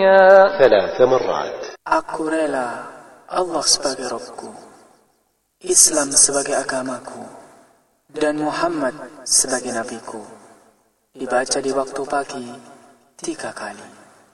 الدنيا 3 مرات. Aku rela Allah sebagai Rabbku, Islam sebagai agamaku, dan Muhammad sebagai nabiku. Dibaca di waktu pagi 3 kali.